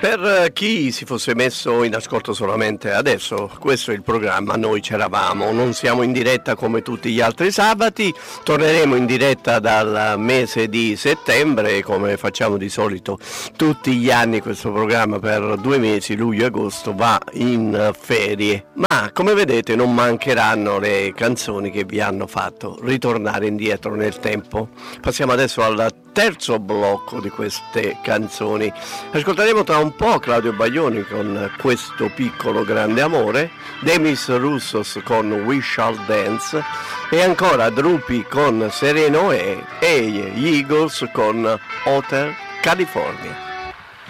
Per chi si fosse messo in ascolto solamente adesso, questo è il programma Noi c'eravamo, non siamo in diretta come tutti gli altri sabati, torneremo in diretta dal mese di settembre come facciamo di solito tutti gli anni. Questo programma per 2 mesi, luglio e agosto, va in ferie, ma come vedete non mancheranno le canzoni che vi hanno fatto ritornare indietro nel tempo. Passiamo adesso al terzo blocco di queste canzoni. Ascolteremo tra un po' Claudio Baglioni con Questo piccolo grande amore, Demis Roussos con We Shall Dance e ancora Drupi con Sereno e gli Eagles con Hotel California.